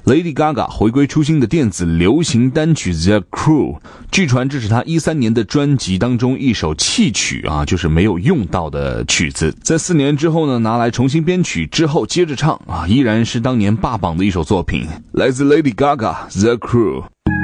Lady Gaga 回归初心的电子流行单曲 The Crew， 据传这是她13年的专辑当中一首弃曲就是没有用到的曲子，在4年之后呢拿来重新编曲之后接着唱依然是当年霸榜的一首作品，来自 Lady Gaga The Crew。